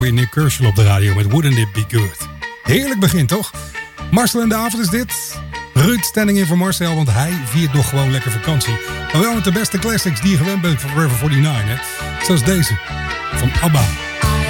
Weer Nick Kershaw op de radio met Wouldn't It Be Good. Heerlijk begin, toch? Marcel en de avond is dit. Ruud standing in voor Marcel, want hij viert nog gewoon lekker vakantie. Maar wel met de beste classics die je gewend bent van Forever 49, hè? Zoals deze, van ABBA.